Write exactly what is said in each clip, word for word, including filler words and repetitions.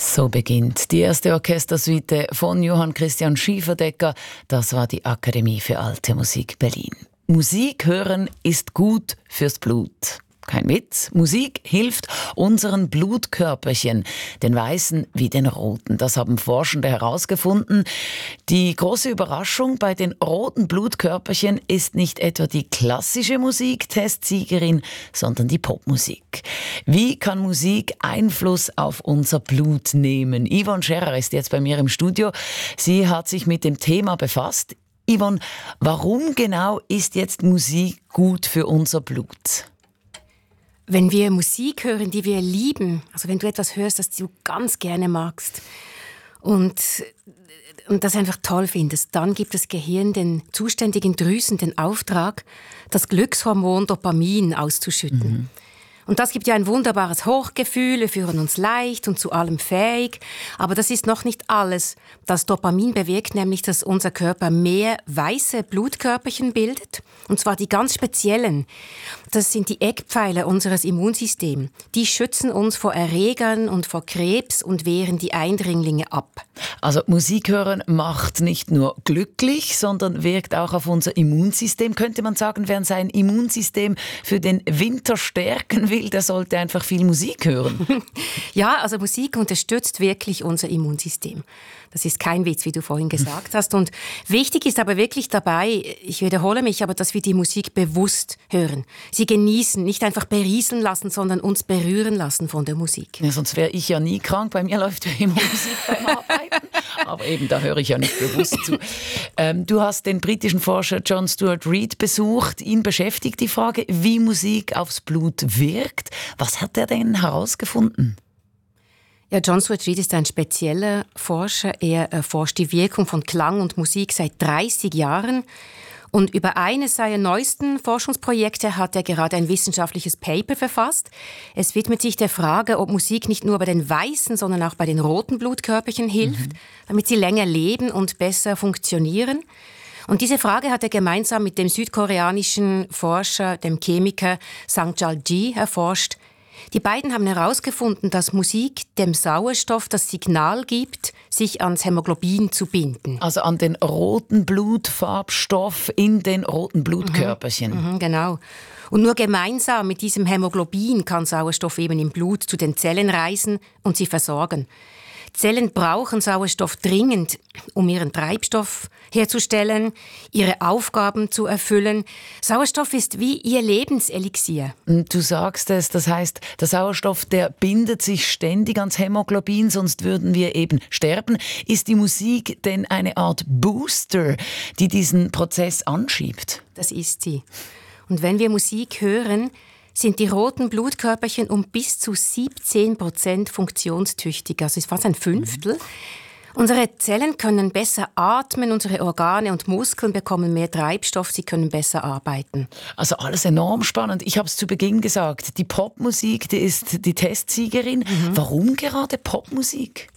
So beginnt die erste Orchestersuite von Johann Christian Schieferdecker. Das war die Akademie für Alte Musik Berlin. Musik hören ist gut fürs Blut. Kein Witz, Musik hilft unseren Blutkörperchen, den weißen wie den roten. Das haben Forschende herausgefunden. Die große Überraschung bei den roten Blutkörperchen ist nicht etwa die klassische Musik Testsiegerin, sondern die Popmusik. Wie kann Musik Einfluss auf unser Blut nehmen? Yvonne Scherer ist jetzt bei mir im Studio. Sie hat sich mit dem Thema befasst. Yvonne, warum genau ist jetzt Musik gut für unser Blut? Wenn wir Musik hören, die wir lieben, also wenn du etwas hörst, das du ganz gerne magst und, und das einfach toll findest, dann gibt das Gehirn den zuständigen Drüsen den Auftrag, das Glückshormon Dopamin auszuschütten. Mhm. Und das gibt ja ein wunderbares Hochgefühl, wir fühlen uns leicht und zu allem fähig. Aber das ist noch nicht alles. Das Dopamin bewirkt nämlich, dass unser Körper mehr weiße Blutkörperchen bildet. Und zwar die ganz speziellen. Das sind die Eckpfeiler unseres Immunsystems. Die schützen uns vor Erregern und vor Krebs und wehren die Eindringlinge ab. Also Musik hören macht nicht nur glücklich, sondern wirkt auch auf unser Immunsystem. Könnte man sagen, wer sein Immunsystem für den Winter stärken will, der sollte einfach viel Musik hören. Ja, also Musik unterstützt wirklich unser Immunsystem. Das ist kein Witz, wie du vorhin gesagt hast. Und wichtig ist aber wirklich dabei, ich wiederhole mich, aber dass wir die Musik bewusst hören. Sie genießen, nicht einfach berieseln lassen, sondern uns berühren lassen von der Musik. Ja, sonst wäre ich ja nie krank. Bei mir läuft ja immer Musik beim Arbeiten. Aber eben, da höre ich ja nicht bewusst zu. Ähm, du hast den britischen Forscher John Stuart Reid besucht. Ihn beschäftigt die Frage, wie Musik aufs Blut wirkt. Was hat er denn herausgefunden? Ja, John Stuart Reid ist ein spezieller Forscher. Er erforscht die Wirkung von Klang und Musik seit dreißig Jahren. Und über eines seiner neuesten Forschungsprojekte hat er gerade ein wissenschaftliches Paper verfasst. Es widmet sich der Frage, ob Musik nicht nur bei den weißen, sondern auch bei den roten Blutkörperchen hilft, mhm. damit sie länger leben und besser funktionieren. Und diese Frage hat er gemeinsam mit dem südkoreanischen Forscher, dem Chemiker Sang-Chal Ji, erforscht. Die beiden haben herausgefunden, dass Musik dem Sauerstoff das Signal gibt, sich ans Hämoglobin zu binden. Also an den roten Blutfarbstoff in den roten Blutkörperchen. Mhm, mhm, genau. Und nur gemeinsam mit diesem Hämoglobin kann Sauerstoff eben im Blut zu den Zellen reisen und sie versorgen. Zellen brauchen Sauerstoff dringend, um ihren Treibstoff herzustellen, ihre Aufgaben zu erfüllen. Sauerstoff ist wie ihr Lebenselixier. Du sagst es, das heißt, der Sauerstoff, der bindet sich ständig ans Hämoglobin, sonst würden wir eben sterben. Ist die Musik denn eine Art Booster, die diesen Prozess anschiebt? Das ist sie. Und wenn wir Musik hören, sind die roten Blutkörperchen um bis zu siebzehn Prozent funktionstüchtiger. Also ist fast ein Fünftel. Mhm. Unsere Zellen können besser atmen, unsere Organe und Muskeln bekommen mehr Treibstoff, sie können besser arbeiten. Also alles enorm spannend. Ich habe es zu Beginn gesagt, die Popmusik, die ist die Testsiegerin. Mhm. Warum gerade Popmusik?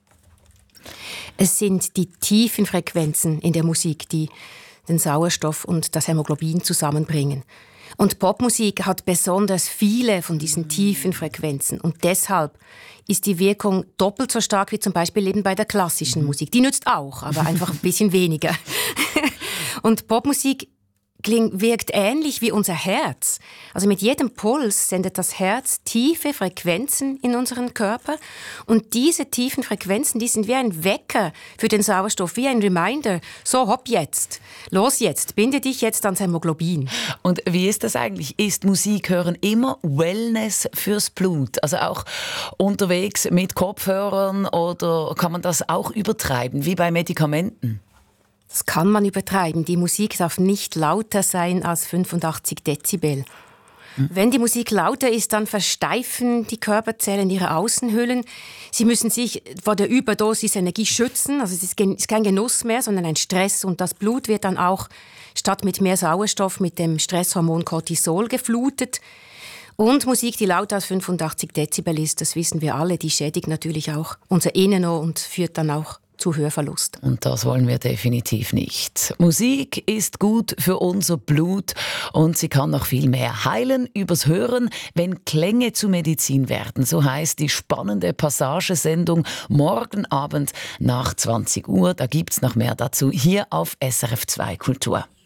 Es sind die tiefen Frequenzen in der Musik, die den Sauerstoff und das Hämoglobin zusammenbringen. Und Popmusik hat besonders viele von diesen tiefen Frequenzen. Und deshalb ist die Wirkung doppelt so stark wie zum Beispiel eben bei der klassischen Musik. Die nützt auch, aber einfach ein bisschen weniger. Und Popmusik klingt, wirkt ähnlich wie unser Herz. Also mit jedem Puls sendet das Herz tiefe Frequenzen in unseren Körper. Und diese tiefen Frequenzen, die sind wie ein Wecker für den Sauerstoff, wie ein Reminder. So, hopp jetzt, los jetzt, binde dich jetzt ans Hämoglobin. Und wie ist das eigentlich? Ist Musik hören immer Wellness fürs Blut? Also auch unterwegs mit Kopfhörern oder kann man das auch übertreiben, wie bei Medikamenten? Das kann man übertreiben. Die Musik darf nicht lauter sein als fünfundachtzig Dezibel. Mhm. Wenn die Musik lauter ist, dann versteifen die Körperzellen ihre Außenhüllen. Sie müssen sich vor der Überdosis Energie schützen. Also es ist kein Genuss mehr, sondern ein Stress. Und das Blut wird dann auch statt mit mehr Sauerstoff mit dem Stresshormon Cortisol geflutet. Und Musik, die lauter als fünfundachtzig Dezibel ist, das wissen wir alle, die schädigt natürlich auch unser Innenohr und führt dann auch zu Hörverlust. Und das wollen wir definitiv nicht. Musik ist gut für unser Blut und sie kann noch viel mehr heilen übers Hören, wenn Klänge zur Medizin werden. So heißt die spannende Passagesendung morgen Abend nach zwanzig Uhr. Da gibt's noch mehr dazu hier auf S R F zwei Kultur.